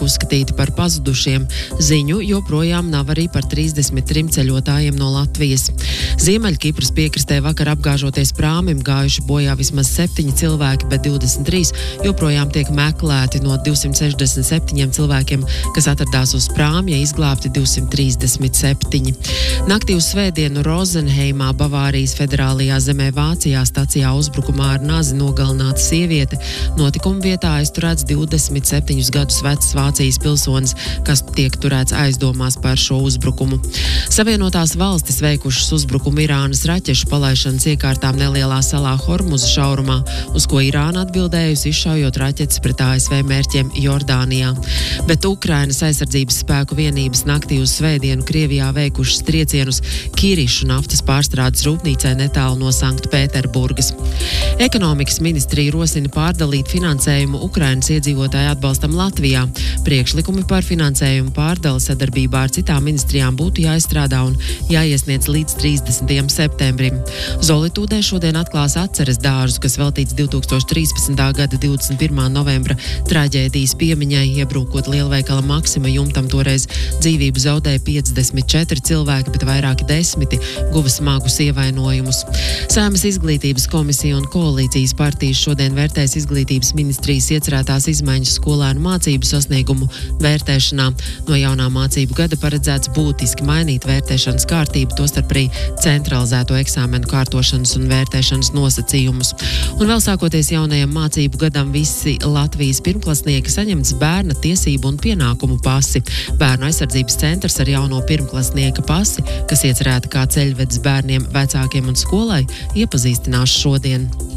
uzskatīti par pazudušiem. Ziņu joprojām nav arī par 33 ceļotājiem no Latvijas. Ziemeļkipras piekrastē vakar apgāžoties prāmim gājuši bojā vismaz 7 cilvēki, bet 23 joprojām tiek meklēti. No 267 cilvēkiem, kas atradās uz prāmja, izglābti 237. Naktī uz svētdienu Rozenheimā, Bavārijas federālajā zemē Vācijā, stacijā uzbrukumā ar nazi nogalināta sieviete. Notikuma vietā aizturēts 27 gadus vecs Vācijas pilsonis, kas tiek turēts aizdomās par šo uzbrukumu. Savienotās valstis veikušas uzbrukumu Irānas raķešu palaišanas iekārtām nelielā salā Hormuza šaurumā, uz ko Irāna atbildējusi, izšaujot raķetes pret ASV mērķiem Jordānijā. Bet Ukrainas aizsardzības spēku vienības naktī uz svētdienu Krievijā veikušas triecienus Kirišu naftas pārstrādes rūpnīcai netālu no Sanktpēterburgas. Ekonomikas ministrija rosina pārdalīt finansējumu Ukrainas iedzīvotāju atbalstam Latvijā. Priekšlikumi par finansējumu pārdali sadarbībā ar citām ministrijām būtu jāizstrādā un jāiesniedz līdz 30. septembrim. Zolitūdē šodien atklās atceres dārzu, kas veltīts 2013. gada 21. novembra traģēdijas piemiņai, iebrūkot lielveikala Maksima jumtam. Toreiz dzīvību zaudēja 54 cilvēki, bet vairāki desmiti guva smagus ievainojumus. Saeimas izglītības komisija un koalīcijas partijas šodien vērtēs izglītības ministrijas iecerētās izmaiņas skolēnu mācību sasniegumu vērtēšanā. No jaunā mācību gada paredzēts būtiski mainīt vērtēšanas kārtību, tostarp arī centralizēto eksāmenu kārtošanas un vērtēšanas nosacījumus. Un vēl sākoties jaunajam mācību gadam, visi Latvijas pirmklasnieki saņemts bērna tiesību un pienākumu pasi. Bērnu aizsardzības centrs ar jauno pirmklasnieka pasi, kas iecerēta kā ceļvedis bērniem, vecākiem un skolai, iepazīstinās šodien.